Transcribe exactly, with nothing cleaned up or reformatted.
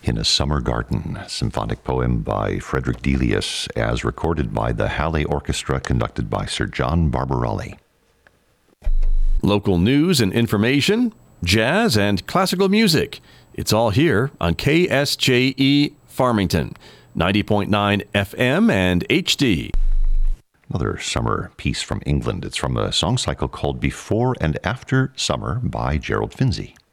In a Summer Garden, symphonic poem by Frederick Delius, as recorded by the Halle Orchestra, conducted by Sir John Barbarelli. Local news and information, jazz and classical music. It's all here on K S J E Farmington, ninety point nine F M and H D. Another summer piece from England. It's from a song cycle called Before and After Summer by Gerald Finzi.